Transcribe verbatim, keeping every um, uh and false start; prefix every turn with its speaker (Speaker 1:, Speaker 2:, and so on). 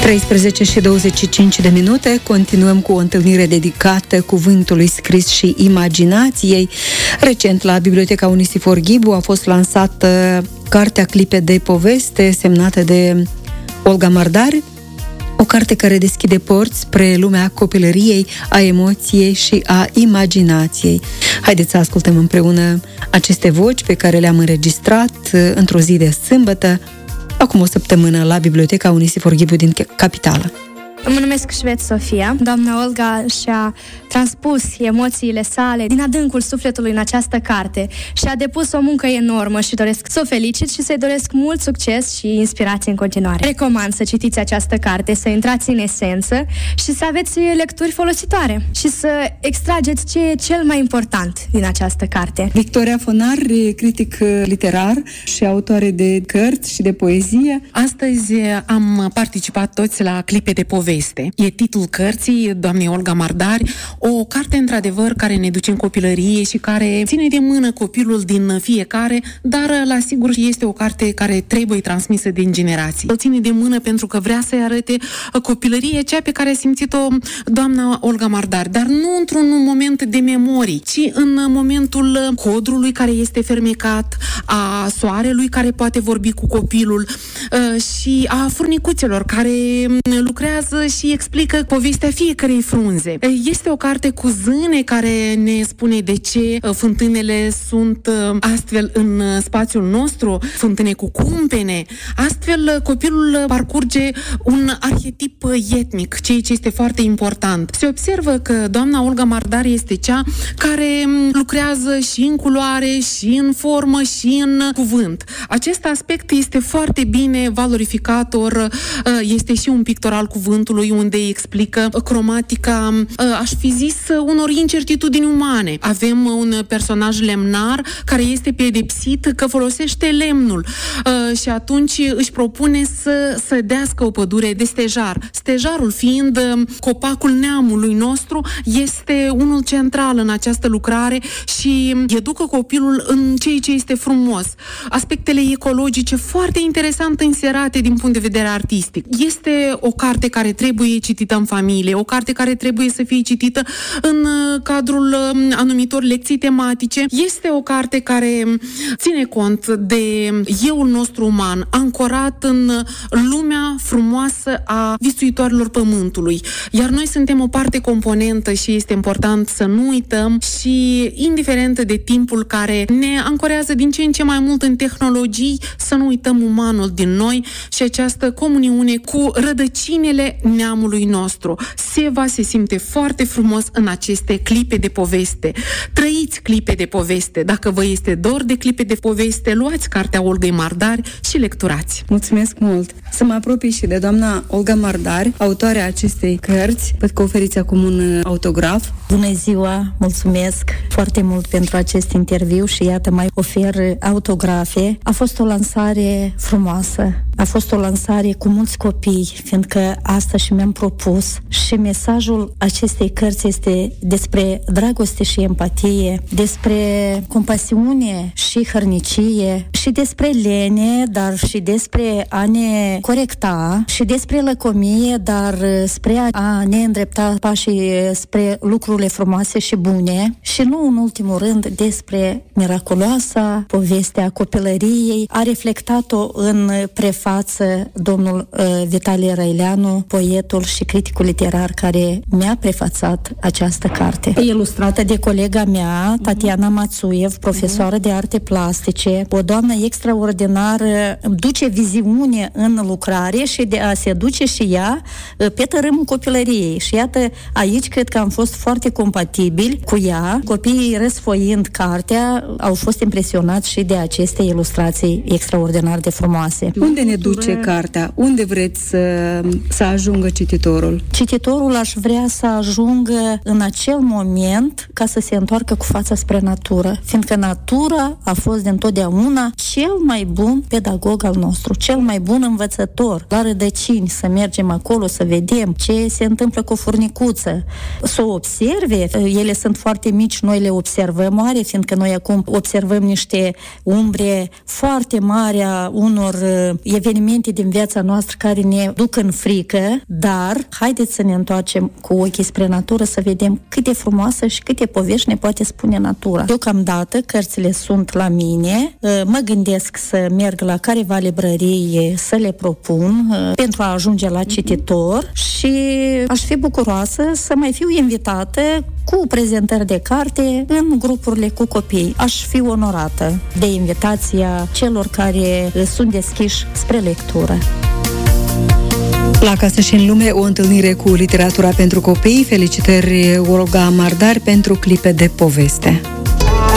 Speaker 1: treisprezece și douăzeci și cinci de minute, continuăm cu o întâlnire dedicată cuvântului scris și imaginației. Recent, la Biblioteca Unisifor Ghibu a fost lansată cartea Clipe de poveste, semnată de Olga Mardar, o carte care deschide porți spre lumea copilăriei, a emoției și a imaginației. Haideți să ascultăm împreună aceste voci pe care le-am înregistrat într-o zi de sâmbătă, acum o săptămână, la Biblioteca Unisifor Ghibu din capitală.
Speaker 2: Mă numesc Șvet Sofia. Doamna Olga și-a transpus emoțiile sale din adâncul sufletului în această carte și a depus o muncă enormă și doresc să o felicit și să-i doresc mult succes și inspirație în continuare. Recomand să citiți această carte, să intrați în esență și să aveți lecturi folositoare și să extrageți ce e cel mai important din această carte.
Speaker 1: Victoria Fonar, critic literar și autoare de cărți și de poezie.
Speaker 3: Astăzi am participat toți la Clipe de poveste. E titlul cărții doamnei Olga Mardar, o carte într-adevăr care ne duce în copilărie și care ține de mână copilul din fiecare, dar la sigur este o carte care trebuie transmisă din generații. O ține de mână pentru că vrea să-i arate copilărie, cea pe care a simțit-o doamna Olga Mardar, dar nu într-un moment de memorii, ci în momentul codrului care este fermecat, a soarelui care poate vorbi cu copilul și a furnicuțelor care lucrează și explică povestea fiecărei frunze. Este o carte cu zâne care ne spune de ce fântânele sunt astfel în spațiul nostru, fântâne cu cumpene. Astfel, copilul parcurge un arhetip etnic, ceea ce este foarte important. Se observă că doamna Olga Mardar este cea care lucrează și în culoare, și în formă, și în cuvânt. Acest aspect este foarte bine valorificator, este și un pictorial cuvântului unde explică cromatica, aș fi zis, unor incertitudini umane. Avem un personaj lemnar care este pedepsit că folosește lemnul și atunci își propune să sădească o pădure de stejar. Stejarul fiind copacul neamului nostru, este unul central în această lucrare și educă copilul în ceea ce este frumos. Aspectele ecologice foarte interesant inserate din punct de vedere artistic. Este o carte care trebuie citită în familie, o carte care trebuie să fie citită în cadrul anumitor lecții tematice. Este o carte care ține cont de euul nostru uman, ancorat în lumea frumoasă a visuitoarelor pământului. Iar noi suntem o parte componentă și este important să nu uităm și, indiferent de timpul care ne ancorează din ce în ce mai mult în tehnologii, să nu uităm umanul din noi și această comuniune cu rădăcinile neamului nostru. Seva se simte foarte frumos în aceste clipe de poveste. Trăiți clipe de poveste. Dacă vă este dor de clipe de poveste, luați cartea Olgăi Mardar și lecturați.
Speaker 1: Mulțumesc mult! Să mă apropii și de doamna Olga Mardar, autoarea acestei cărți. Văd că oferiți acum un autograf.
Speaker 4: Bună ziua! Mulțumesc foarte mult pentru acest interviu și iată mai ofer autografe. A fost o lansare frumoasă. A fost o lansare cu mulți copii, fiindcă asta și mi-am propus. Și mesajul acestei cărți este despre dragoste și empatie, despre compasiune și hărnicie, și despre lene, dar și despre a ne corecta, și despre lăcomie, dar spre a ne îndrepta pașii spre lucrurile frumoase și bune, și nu în ultimul rând despre miraculoasa povestea copilăriei. A reflectat-o în prefață domnul uh, Vitalie Răileanu, poetul și criticul literar care mi-a prefațat această carte. E ilustrată de colega mea, Tatiana Matsuev, profesoară de arte plastice, o doamnă extraordinară, duce viziune în lucrare și de a se duce și ea pe tărâmul copilăriei. Și iată, aici cred că am fost foarte compatibili cu ea. Copiii, răsfoind cartea, au fost impresionați și de aceste ilustrații extraordinar de frumoase.
Speaker 1: Unde ne duce cartea? Unde vreți să, să ajungă cititorul?
Speaker 4: Cititorul aș vrea să ajungă în acel moment ca să se întoarcă cu fața spre natură, fiindcă natura a fost dintotdeauna cel mai bun pedagog al nostru, cel mai bun învățător. La rădăcini, să mergem acolo, să vedem ce se întâmplă cu o furnicuță, să o observ observe. Ele sunt foarte mici, noi le observăm mare, fiindcă noi acum observăm niște umbre foarte mari a unor evenimente din viața noastră care ne duc în frică, dar haideți să ne întoarcem cu ochii spre natură să vedem cât de frumoasă și câte povești ne poate spune natura. Deocamdată, cărțile sunt la mine, mă gândesc să merg la careva librărie să le propun pentru a ajunge la cititor și aș fi bucuroasă să mai fiu invitată cu prezentări de carte în grupurile cu copii. Aș fi onorată de invitația celor care sunt deschiși spre lectură.
Speaker 1: La Acasă și în lume, o întâlnire cu literatura pentru copii. Felicitări, Olga Mardar, pentru clipe de poveste.